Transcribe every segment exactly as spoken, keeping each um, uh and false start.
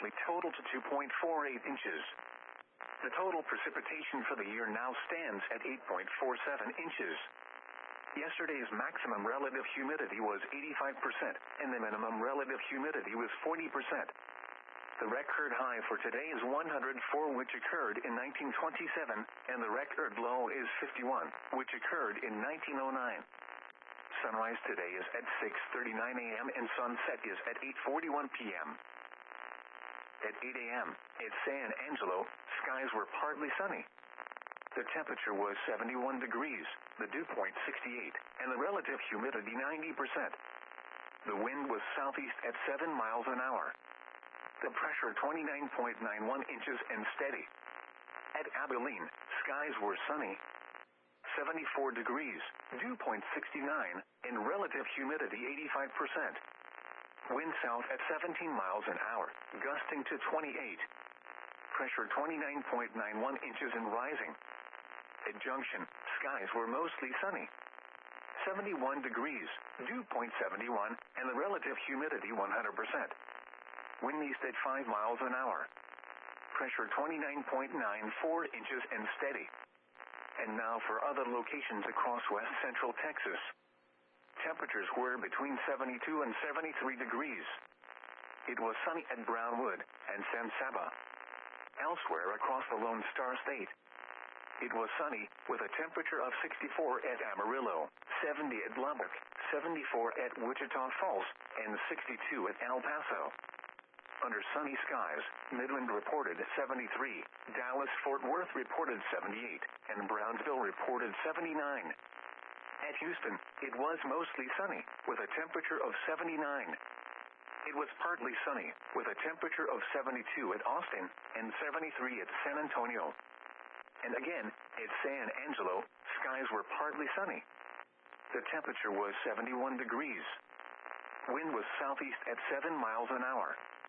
monthly total to two point four eight inches. The total precipitation for the year now stands at eight point four seven inches. Yesterday's maximum relative humidity was eighty-five percent, and the minimum relative humidity was forty percent. The record high for today is one hundred four, which occurred in nineteen twenty-seven, and the record low is fifty-one, which occurred in nineteen oh nine. Sunrise today is at six thirty-nine a m and sunset is at eight forty-one p m At eight a m at San Angelo, skies were partly sunny. The temperature was seventy-one degrees, the dew point sixty-eight, and the relative humidity ninety percent. The wind was southeast at seven miles an hour. The pressure twenty-nine point nine one inches and steady. At Abilene, skies were sunny. seventy-four degrees, dew point sixty-nine, and relative humidity eighty-five percent. Wind south at seventeen miles an hour, gusting to twenty-eight. Pressure twenty-nine point nine one inches and rising. At Junction, skies were mostly sunny. seventy-one degrees, dew point seventy-one, and the relative humidity one hundred percent. Wind east at five miles an hour. Pressure twenty-nine point nine four inches and steady. And now for other locations across west central Texas. Temperatures were between seventy-two and seventy-three degrees. It was sunny at Brownwood and San Saba. Elsewhere across the Lone Star State, it was sunny with a temperature of sixty-four at Amarillo, seventy at Lubbock, seventy-four at Wichita Falls, and sixty-two at El Paso. Under sunny skies, Midland reported seventy-three, Dallas-Fort Worth reported seventy-eight, and Brownsville reported seventy-nine. At Houston, it was mostly sunny, with a temperature of seventy-nine. It was partly sunny, with a temperature of seventy-two at Austin, and seventy-three at San Antonio. And again, at San Angelo, skies were partly sunny. The temperature was seventy-one degrees. Wind was southeast at seven miles an hour.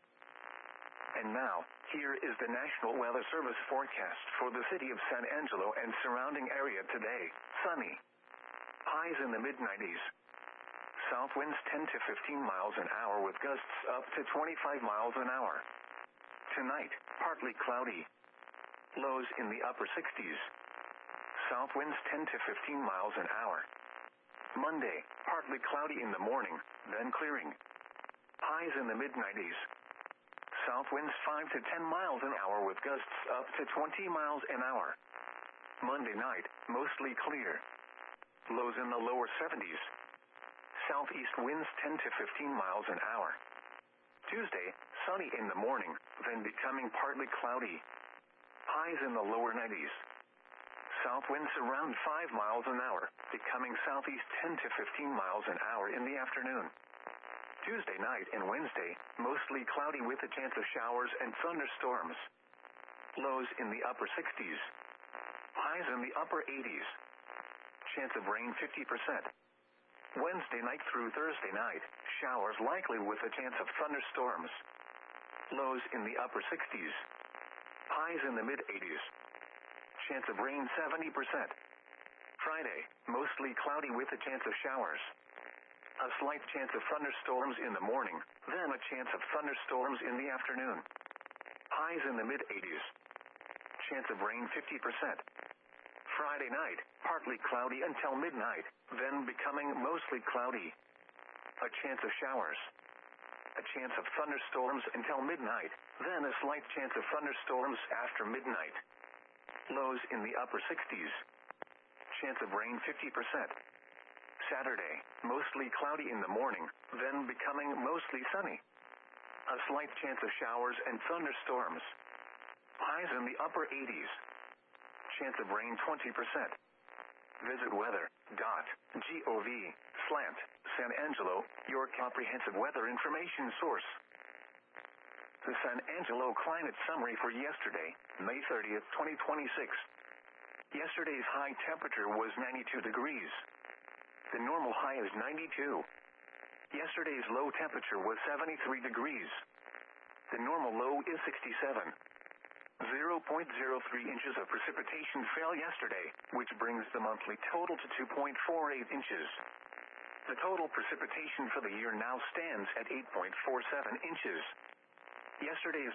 And now, here is the National Weather Service forecast for the city of San Angelo and surrounding area today. Sunny. Highs in the mid nineties. South winds ten to fifteen miles an hour with gusts up to twenty-five miles an hour. Tonight, partly cloudy. Lows in the upper sixties. South winds ten to fifteen miles an hour. Monday, partly cloudy in the morning, then clearing. Highs in the mid nineties. South winds five to ten miles an hour with gusts up to twenty miles an hour. Monday night, mostly clear. Lows in the lower seventies. Southeast winds ten to fifteen miles an hour. Tuesday, sunny in the morning, then becoming partly cloudy. Highs in the lower nineties. South winds around five miles an hour, becoming southeast ten to fifteen miles an hour in the afternoon. Tuesday night and Wednesday, mostly cloudy with a chance of showers and thunderstorms. Lows in the upper sixties. Highs in the upper eighties. Chance of rain fifty percent. Wednesday night through Thursday night, showers likely with a chance of thunderstorms. Lows in the upper sixties. Highs in the mid eighties. Chance of rain seventy percent. Friday, mostly cloudy with a chance of showers. A slight chance of thunderstorms in the morning, then a chance of thunderstorms in the afternoon. Highs in the mid eighties. Chance of rain fifty percent. Friday night, partly cloudy until midnight, then becoming mostly cloudy. A chance of showers. A chance of thunderstorms until midnight, then a slight chance of thunderstorms after midnight. Lows in the upper sixties. Chance of rain fifty percent. Saturday, mostly cloudy in the morning, then becoming mostly sunny. A slight chance of showers and thunderstorms. Highs in the upper eighties. Chance of rain twenty percent. Visit weather dot gov slash San Angelo, your comprehensive weather information source. The San Angelo climate summary for yesterday, May thirtieth, twenty twenty-six. Yesterday's high temperature was ninety-two degrees. The normal high is ninety-two. Yesterday's low temperature was seventy-three degrees. The normal low is sixty-seven. zero point zero three inches of precipitation fell yesterday, which brings the monthly total to two point four eight inches. The total precipitation for the year now stands at eight point four seven inches. Yesterday's